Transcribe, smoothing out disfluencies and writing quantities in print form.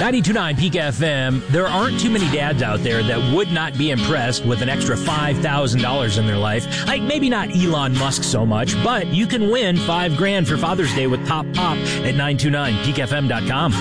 92.9 Peak FM. There aren't too many dads out there that would not be impressed with an extra $5,000 in their life. Like, maybe not Elon Musk so much, but you can win $5,000 for Father's Day with Top Pop at 929peakfm.com.